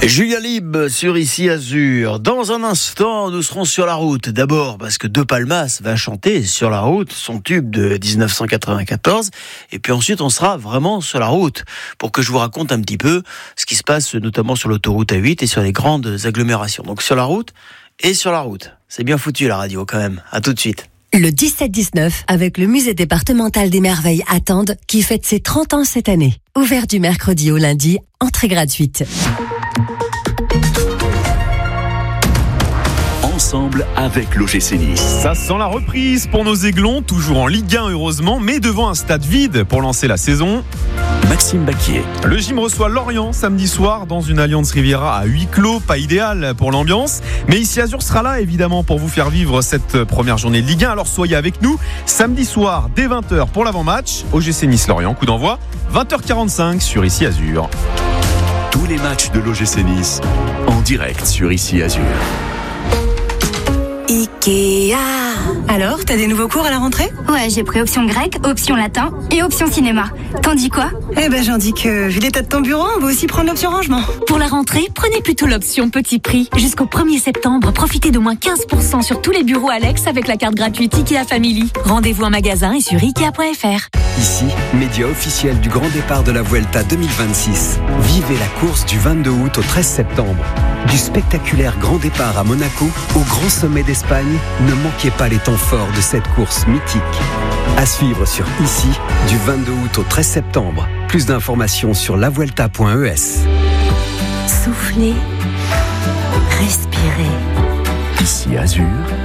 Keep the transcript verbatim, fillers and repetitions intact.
Julien Lib sur Ici Azur. Dans un instant, nous serons sur la route. D'abord parce que De Palmas va chanter Sur la route, son tube de dix-neuf cent quatre-vingt-quatorze. Et puis ensuite, on sera vraiment sur la route pour que je vous raconte un petit peu ce qui se passe notamment sur l'autoroute A huit et sur les grandes agglomérations. Donc sur la route et sur la route. C'est bien foutu la radio quand même. À tout de suite. Le dix-sept dix-neuf avec le musée départemental des merveilles à Tende qui fête ses trente ans cette année. Ouvert du mercredi au lundi, entrée gratuite. Ensemble avec l'O G C Nice. Ça sent la reprise pour nos Aiglons, toujours en Ligue un heureusement, mais devant un stade vide pour lancer la saison. Maxime Baquier. Le gym reçoit Lorient samedi soir dans une Allianz Riviera à huis clos, pas idéal pour l'ambiance. Mais Ici Azur sera là évidemment pour vous faire vivre cette première journée de Ligue un. Alors soyez avec nous samedi soir dès vingt heures pour l'avant-match. O G C Nice Lorient, coup d'envoi vingt heures quarante-cinq sur Ici Azur. Tous les matchs de l'O G C Nice en direct sur Ici Azur. Ikea. Alors, t'as des nouveaux cours à la rentrée ? Ouais, j'ai pris option grec, option latin et option cinéma. T'en dis quoi ? Eh ben, j'en dis que, vu l'état de ton bureau, on va aussi prendre l'option rangement. Pour la rentrée, prenez plutôt l'option petit prix. Jusqu'au premier septembre, profitez d'au moins quinze pour cent sur tous les bureaux Alex avec la carte gratuite Ikea Family. Rendez-vous en magasin et sur ikea point f r. Ici, média officiel du grand départ de la Vuelta deux mille vingt-six. Vivez la course du vingt-deux août au treize septembre. Du spectaculaire grand départ à Monaco au grand sommet d'Espagne, ne manquez pas les temps forts de cette course mythique. À suivre sur Ici, du vingt-deux août au treize septembre. Plus d'informations sur la vuelta point e s. Soufflez, respirez. Ici Azur.